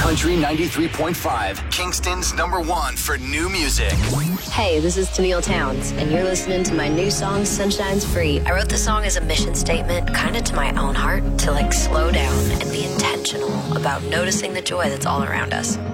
Country 93.5, Kingston's #1 for new music. Hey, this is Tennille Towns, and you're listening to my new song, Sunshine's Free. I wrote the song as a mission statement, kind of to my own heart, to slow down and be intentional about noticing the joy that's all around us.